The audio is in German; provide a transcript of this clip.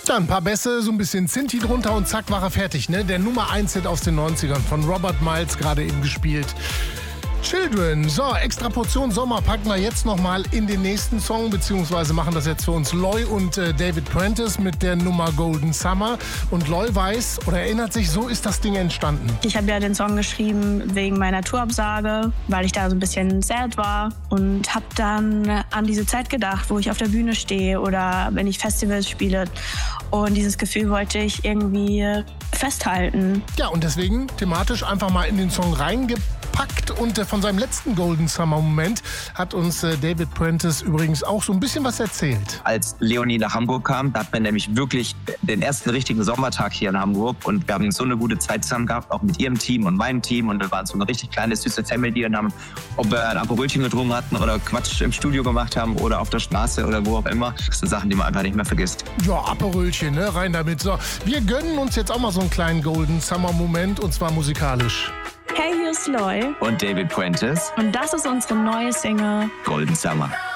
Ja, ein paar Bässe, so ein bisschen Synthi drunter und zack, war er fertig, ne? Der Nummer 1-Hit aus den 90ern von Robert Miles, gerade eben gespielt. Children. So, extra Portion Sommer packen wir jetzt nochmal in den nächsten Song, beziehungsweise machen das jetzt für uns Loy und David Prentice mit der Nummer Golden Summer. Und Loy weiß oder erinnert sich, so ist das Ding entstanden. Ich habe ja den Song geschrieben wegen meiner Tourabsage, weil ich da so ein bisschen sad war und habe dann an diese Zeit gedacht, wo ich auf der Bühne stehe oder wenn ich Festivals spiele. Und dieses Gefühl wollte ich irgendwie festhalten. Ja, und deswegen thematisch einfach mal in den Song reingepackt. Und von seinem letzten Golden Summer Moment hat uns David Prentice übrigens auch so ein bisschen was erzählt. Als Leonie nach Hamburg kam, da hatten wir nämlich wirklich den ersten richtigen Sommertag hier in Hamburg und wir haben so eine gute Zeit zusammen gehabt, auch mit ihrem Team und meinem Team und wir waren so eine richtig kleine, süße Family und haben, ob wir ein Aperolchen getrunken hatten oder Quatsch im Studio gemacht haben oder auf der Straße oder wo auch immer. Das sind Sachen, die man einfach nicht mehr vergisst. Ja, Aperolchen, ne? Rein damit. So, wir gönnen uns jetzt auch mal so einen kleinen Golden Summer Moment und zwar musikalisch. Hey, hier ist Loy. Und David Prentice. Und das ist unsere neue Single Golden Summer.